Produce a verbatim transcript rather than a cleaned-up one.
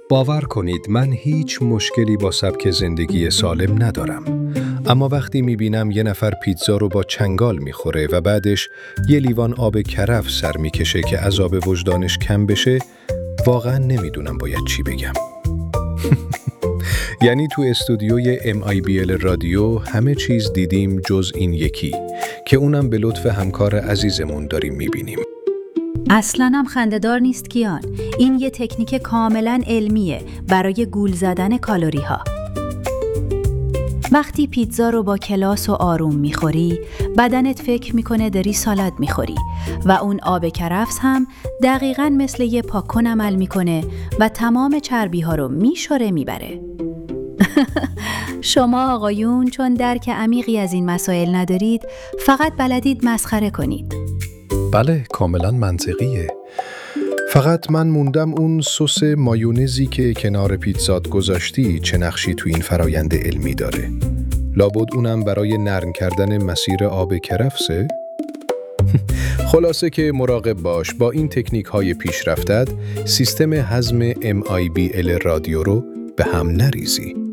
باور کنید من هیچ مشکلی با سبک زندگی سالم ندارم. اما وقتی میبینم یه نفر پیتزا رو با چنگال میخوره و بعدش یه لیوان آب کرفس سر میکشه که عذاب وجدانش کم بشه، واقعا نمیدونم باید چی بگم. یعنی تو استودیوی ام آی بی ال رادیو همه چیز دیدیم جز این یکی که اونم به لطف همکار عزیزمون داریم میبینیم. اصلاً هم خنده‌دار نیست کیان. این یه تکنیک کاملاً علمیه برای گول زدن کالری ها. وقتی پیتزا رو با کلاس و آروم میخوری، بدنت فکر میکنه داری سالاد میخوری و اون آب کرفس هم دقیقاً مثل یه پاکن عمل میکنه و تمام چربی ها رو میشوره میبره. شما آقایون چون درک عمیقی از این مسائل ندارید، فقط بلدید مسخره کنید. بله، کاملا منطقیه. فقط من موندم اون سس مایونزی که کنار پیتزات گذاشتی چه نقشی تو این فرایند علمی داره؟ لابد اونم برای نرم کردن مسیر آب کرفسه؟ خلاصه که مراقب باش، با این تکنیک های پیشرفتت سیستم هضم ام آی بی ال رادیو رو به هم نریزی.